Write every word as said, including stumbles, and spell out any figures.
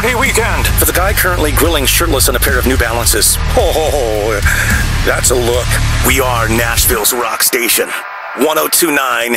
party weekend. For the guy currently grilling shirtless on a pair of New Balances. Oh, that's a look. We are Nashville's rock station. one oh two point nine